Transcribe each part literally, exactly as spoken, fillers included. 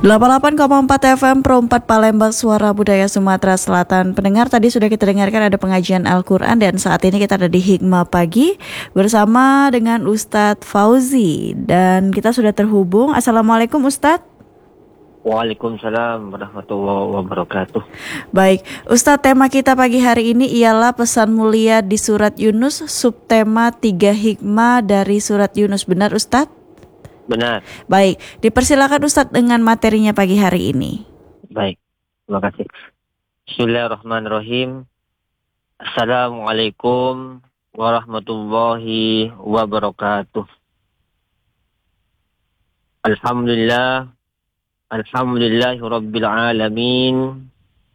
delapan puluh delapan koma empat F M Pro empat Palembang, Suara Budaya Sumatera Selatan. Pendengar, tadi sudah kita dengarkan ada pengajian Al-Quran, dan saat ini kita ada di Hikmah Pagi bersama dengan Ustadz Fauzi, dan kita sudah terhubung. Assalamualaikum Ustadz. Waalaikumsalam warahmatullahi wabarakatuh. Baik, Ustadz, tema kita pagi hari ini ialah pesan mulia di surat Yunus, subtema tiga hikmah dari surat Yunus. Benar Ustadz? Benar. Baik, dipersilakan Ustadz dengan materinya pagi hari ini. Baik, terima kasih. Bismillahirrahmanirrahim. Assalamualaikum warahmatullahi wabarakatuh. Alhamdulillah, alhamdulillahi rabbil alamin.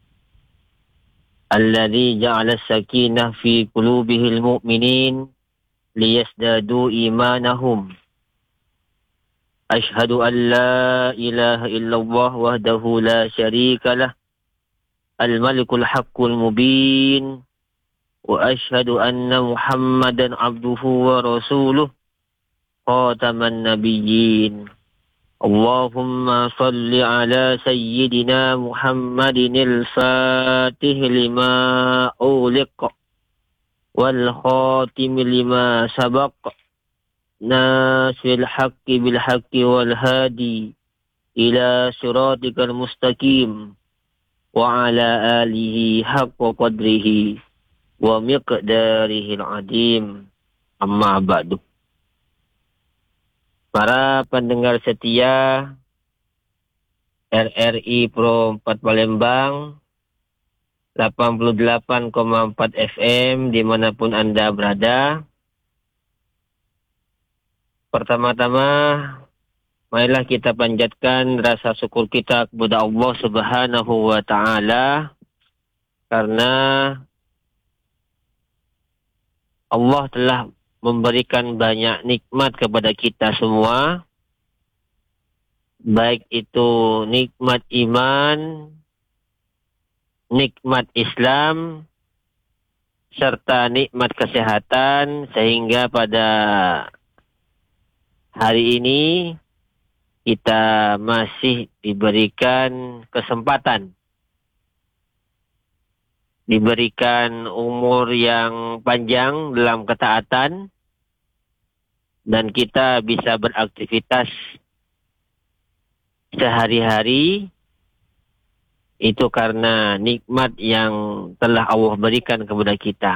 Alladzi ja'ala as-sakinah fi qulubihil mu'minin liyazdadu imanahum. Ashhadu an la ilaha illallah wahdahu la syarika lah, al-malikul haqqul mubin, wa ashhadu anna Muhammadan abduhu wa rasuluh, khataman nabiyyin. Allahumma salli ala sayyidina Muhammadinil fatih lima uliq wal khatim lima sabaq, nasil haqqi bil haqqi wal hadi ila siratikal mustaqim, wa ala alihi haqqa qadrihi wa miqdarihil adim. Amma ba'du. Para pendengar setia R R I Pro empat Palembang delapan puluh delapan koma empat F M dimanapun Anda berada, pertama-tama marilah kita panjatkan rasa syukur kita kepada Allah Subhanahu wa Ta'ala, karena Allah telah memberikan banyak nikmat kepada kita semua, baik itu nikmat iman, nikmat Islam, serta nikmat kesehatan, sehingga pada hari ini kita masih diberikan kesempatan, diberikan umur yang panjang dalam ketaatan, dan kita bisa beraktivitas sehari-hari. Itu karena nikmat yang telah Allah berikan kepada kita.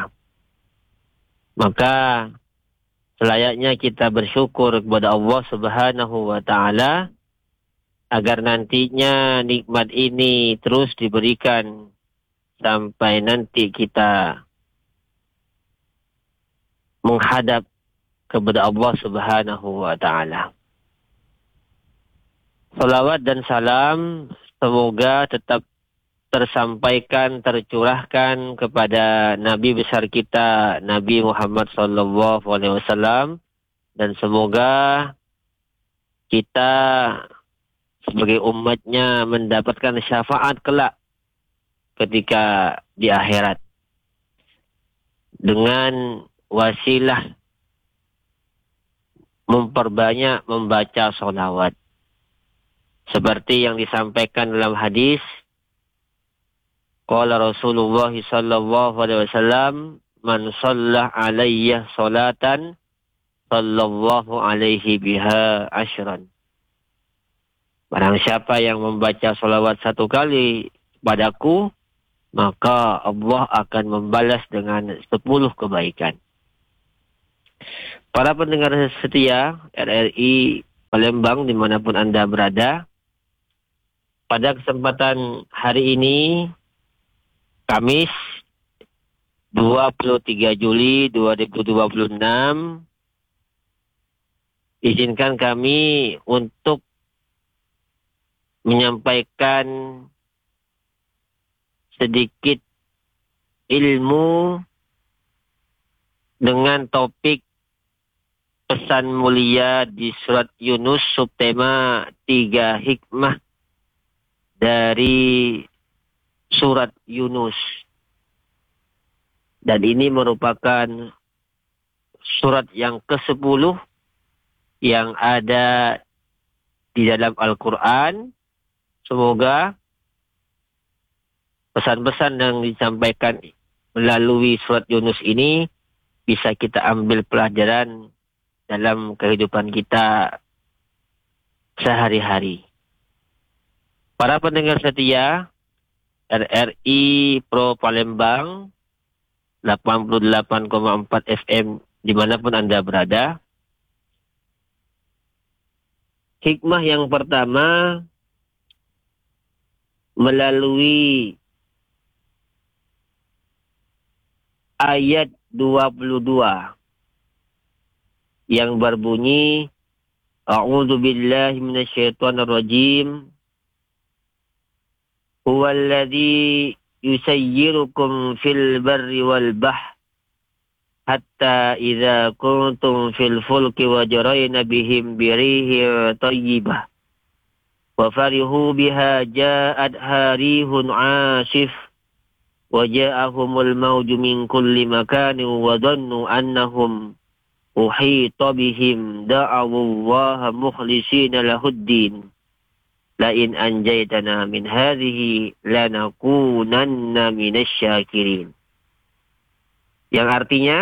Maka selayaknya kita bersyukur kepada Allah Subhanahu wa Ta'ala, agar nantinya nikmat ini terus diberikan sampai nanti kita menghadap kepada Allah Subhanahu wa Ta'ala. Salawat dan salam semoga tetap tersampaikan, tercurahkan kepada Nabi besar kita, Nabi Muhammad sallallahu alaihi wasallam, dan semoga kita sebagai umatnya mendapatkan syafaat kelak ketika di akhirat dengan wasilah memperbanyak membaca sholawat, seperti yang disampaikan dalam hadis. Qala Rasulullah sallallahu alaihi wasallam, man shalla alayya salatan sallallahu alaihi biha ashran. Barang siapa yang membaca sholawat satu kali padaku, maka Allah akan membalas dengan sepuluh kebaikan. Para pendengar setia R R I Palembang dimanapun Anda berada, pada kesempatan hari ini, Kamis dua puluh tiga Juli dua ribu dua puluh enam, izinkan kami untuk menyampaikan sedikit ilmu dengan topik pesan mulia di surat Yunus, subtema tiga hikmah dari surat Yunus. Dan ini merupakan surat yang kesepuluh yang ada di dalam Al-Quran, Semoga pesan-pesan yang disampaikan melalui surat Yunus ini bisa kita ambil pelajaran dalam kehidupan kita sehari-hari. Para pendengar setia R R I Pro Palembang delapan puluh delapan koma empat F M dimanapun Anda berada. Hikmah yang pertama melalui ayat dua puluh dua yang berbunyi A'udzu billahi minasyaitonir rajim. Huwallazi yusayyirukum fil barri wal bahr hatta idza kuntum fil fulki wa jarayna bihim birihi tayyibah wa farihu biha ja'at harihun 'asif wa ja'ahumul mawju min kulli makanin wa dhannu annahum uhita bihim da'awallaha mukhlishina lahuddin la in anjaytana min hadhihi lanakunanna minasyakirin. Yang artinya,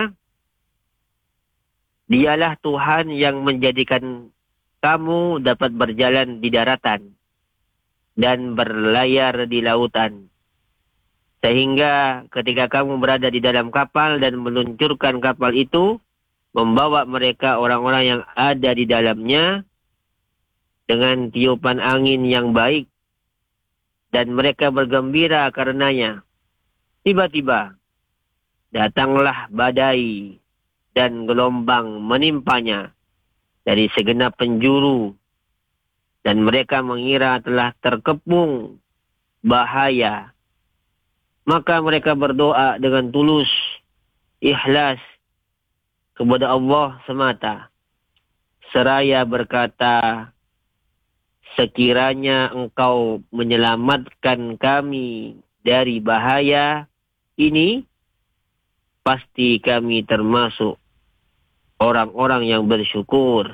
dialah Tuhan yang menjadikan kamu dapat berjalan di daratan dan berlayar di lautan. Sehingga ketika kamu berada di dalam kapal dan meluncurkan kapal itu, membawa mereka orang-orang yang ada di dalamnya dengan tiupan angin yang baik, dan mereka bergembira karenanya. Tiba-tiba datanglah badai dan gelombang menimpanya dari segenap penjuru, dan mereka mengira telah terkepung bahaya. Maka mereka berdoa dengan tulus, ikhlas kepada Allah semata, seraya berkata, sekiranya engkau menyelamatkan kami dari bahaya ini, pasti kami termasuk orang-orang yang bersyukur.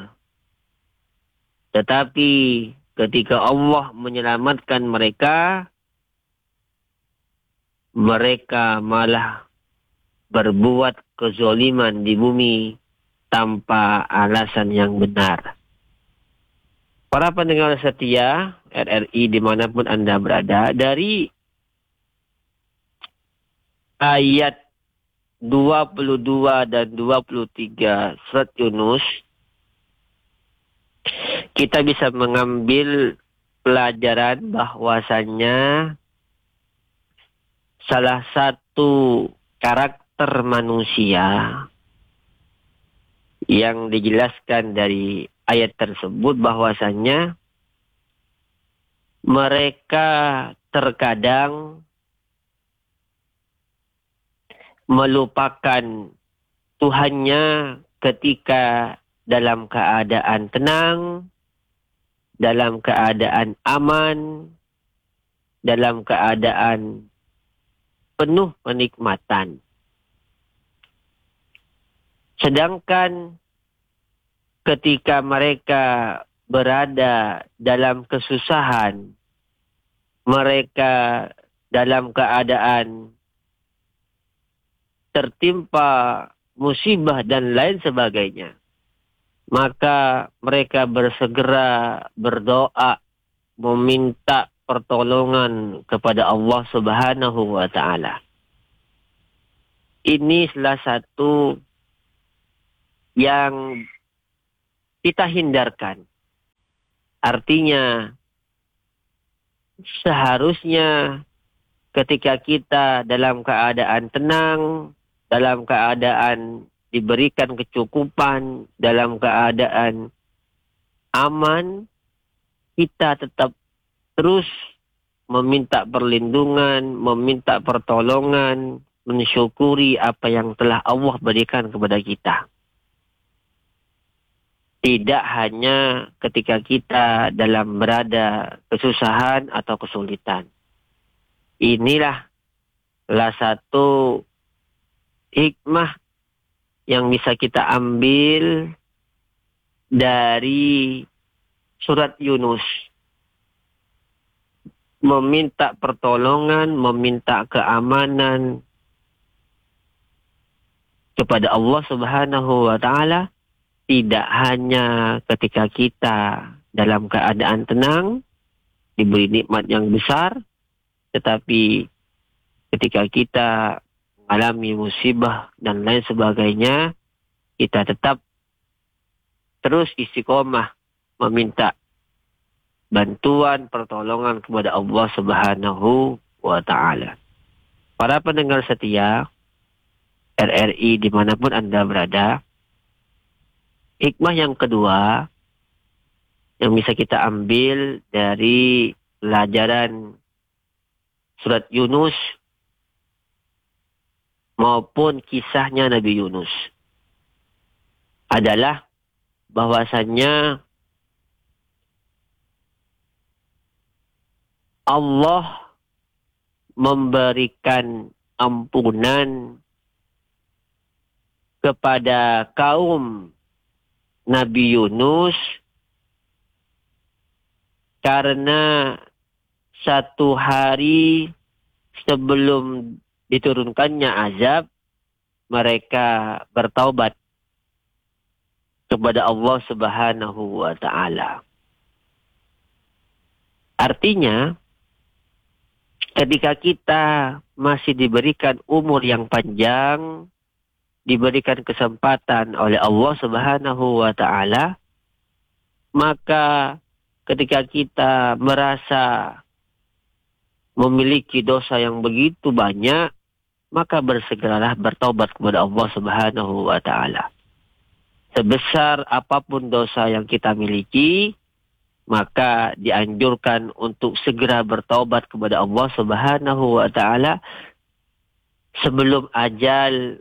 Tetapi ketika Allah menyelamatkan mereka, mereka malah berbuat kezoliman di bumi tanpa alasan yang benar. Para pendengar setia R R I dimanapun Anda berada, dari ayat dua puluh dua dan dua puluh tiga surat Yunus, kita bisa mengambil pelajaran bahwasannya salah satu karakter manusia yang dijelaskan dari ayat tersebut bahwasannya mereka terkadang melupakan Tuhannya ketika dalam keadaan tenang, dalam keadaan aman, dalam keadaan penuh kenikmatan. Sedangkan ketika mereka berada dalam kesusahan, mereka dalam keadaan tertimpa musibah dan lain sebagainya, maka mereka bersegera berdoa meminta pertolongan kepada Allah Subhanahu wa taala. Ini salah satu yang kita hindarkan. Artinya, seharusnya ketika kita dalam keadaan tenang, dalam keadaan diberikan kecukupan, dalam keadaan aman, kita tetap terus meminta perlindungan, meminta pertolongan, mensyukuri apa yang telah Allah berikan kepada kita. Tidak hanya ketika kita dalam berada kesusahan atau kesulitan. Inilah salah satu hikmah yang bisa kita ambil dari surat Yunus. meminta pertolongan, meminta keamanan kepada Allah Subhanahu wa taala tidak hanya ketika kita dalam keadaan tenang, diberi nikmat yang besar, tetapi ketika kita mengalami musibah dan lain sebagainya, kita tetap terus istiqomah meminta bantuan pertolongan kepada Allah Subhanahu wa taala. Para pendengar setia R R I dimanapun Anda berada, hikmah yang kedua yang bisa kita ambil dari pelajaran surat Yunus maupun kisahnya Nabi Yunus adalah bahwasannya Allah memberikan ampunan kepada kaum Nabi Yunus karena satu hari sebelum diturunkannya azab, mereka bertaubat kepada Allah Subhanahu wa taala. Artinya, ketika kita masih diberikan umur yang panjang, diberikan kesempatan oleh Allah Subhanahu wa taala, maka ketika kita merasa memiliki dosa yang begitu banyak, maka bersegeralah bertaubat kepada Allah Subhanahu wa taala. Sebesar apapun dosa yang kita miliki, maka dianjurkan untuk segera bertaubat kepada Allah Subhanahu wa taala sebelum ajal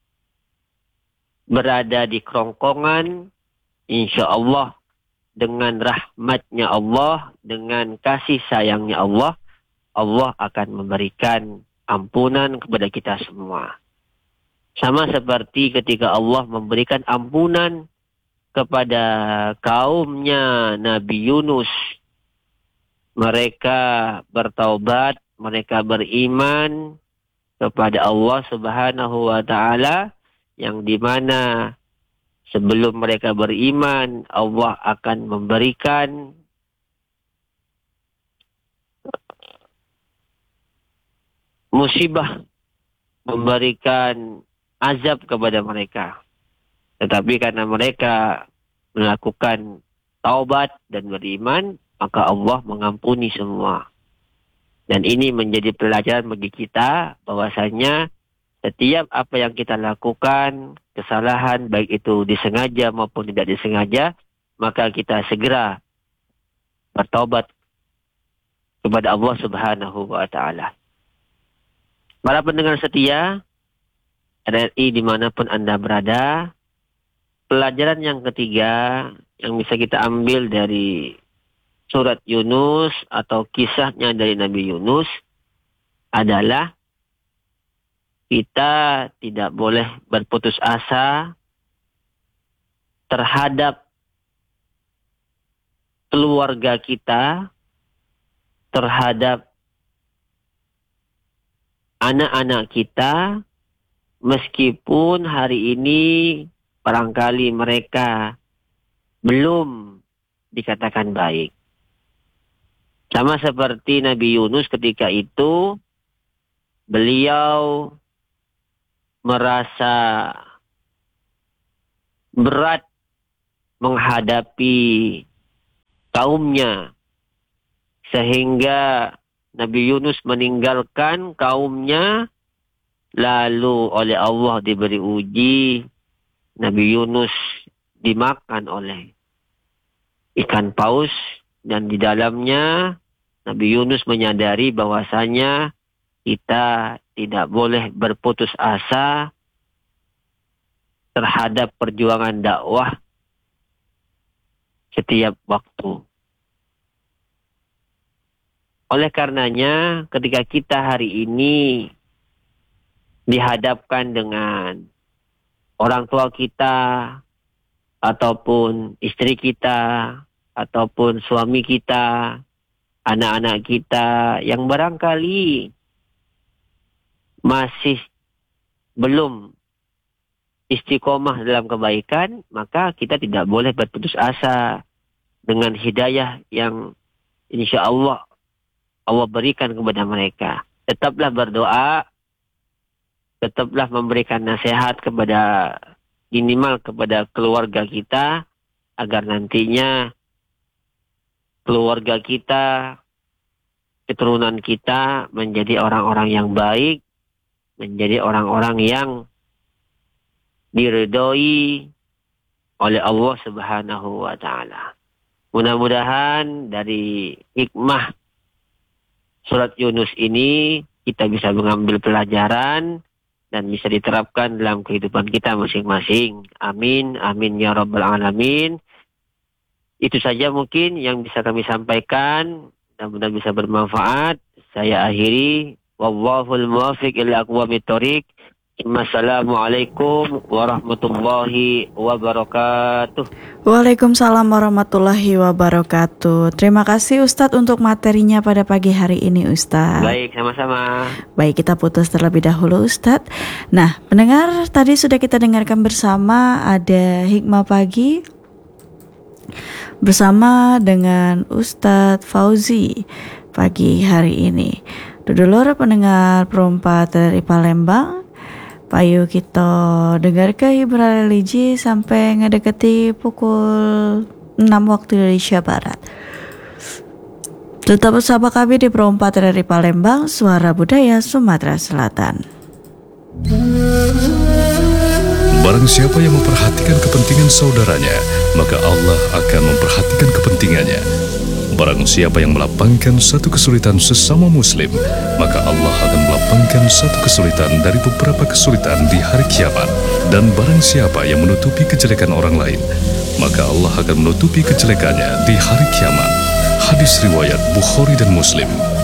berada di kerongkongan. Insya Allah dengan rahmatnya Allah, dengan kasih sayangnya Allah, Allah akan memberikan ampunan kepada kita semua. Sama seperti ketika Allah memberikan ampunan kepada kaumnya Nabi Yunus. Mereka bertaubat, mereka beriman kepada Allah Subhanahu wa taala, yang dimana sebelum mereka beriman, Allah akan memberikan musibah, memberikan azab kepada mereka. Tetapi karena mereka melakukan taubat dan beriman, maka Allah mengampuni semua. Dan ini menjadi pelajaran bagi kita bahwasanya setiap apa yang kita lakukan, kesalahan baik itu disengaja maupun tidak disengaja, maka kita segera bertaubat kepada Allah Subhanahu wa taala. Para pendengar setia R R I dimanapun Anda berada, pelajaran yang ketiga yang bisa kita ambil dari surat Yunus atau kisahnya dari Nabi Yunus adalah kita tidak boleh berputus asa terhadap keluarga kita, terhadap anak-anak kita, meskipun hari ini barangkali mereka belum dikatakan baik. Sama seperti Nabi Yunus ketika itu, beliau merasa berat menghadapi kaumnya, sehingga Nabi Yunus meninggalkan kaumnya, lalu oleh Allah diberi uji, Nabi Yunus dimakan oleh ikan paus, dan di dalamnya Nabi Yunus menyadari bahwasanya kita tidak boleh berputus asa terhadap perjuangan dakwah setiap waktu. Oleh karenanya, ketika kita hari ini dihadapkan dengan orang tua kita, ataupun istri kita, ataupun suami kita, anak-anak kita yang barangkali masih belum istiqomah dalam kebaikan, maka kita tidak boleh berputus asa dengan hidayah yang insya Allah Allah berikan kepada mereka. Tetaplah berdoa, tetaplah memberikan nasihat kepada minimal kepada keluarga kita, agar nantinya keluarga kita, keturunan kita menjadi orang-orang yang baik, menjadi orang-orang yang diridhoi oleh Allah Subhanahu wa taala. Mudah-mudahan dari hikmah surat Yunus ini kita bisa mengambil pelajaran dan bisa diterapkan dalam kehidupan kita masing-masing. Amin, amin ya rabbal alamin. Itu saja mungkin yang bisa kami sampaikan. Mudah-mudahan bisa bermanfaat. Saya akhiri. Wallahul muwaffiq ila aqwamit thoriq. Assalamualaikum warahmatullahi wabarakatuh. Waalaikumsalam warahmatullahi wabarakatuh. Terima kasih Ustadz untuk materinya pada pagi hari ini Ustadz. Baik, sama-sama. Baik, kita putus terlebih dahulu Ustadz. Nah, pendengar, tadi sudah kita dengarkan bersama ada Hikmah Pagi bersama dengan Ustadz Fauzi pagi hari ini. Dulur pendengar perempat dari Palembang, payu kita dengar ke hiburan religi sampai ngedeketi pukul enam waktu Indonesia Barat. Tetap bersama kami di perempat dari Palembang, Suara Budaya Sumatera Selatan. Barang siapa yang memperhatikan kepentingan saudaranya, maka Allah akan memperhatikan kepentingannya. Barang siapa yang melapangkan satu kesulitan sesama muslim, maka Allah akan melapangkan satu kesulitan dari beberapa kesulitan di hari kiamat. Dan barang siapa yang menutupi kejelekan orang lain, maka Allah akan menutupi kejelekannya di hari kiamat. Hadis riwayat Bukhari dan Muslim.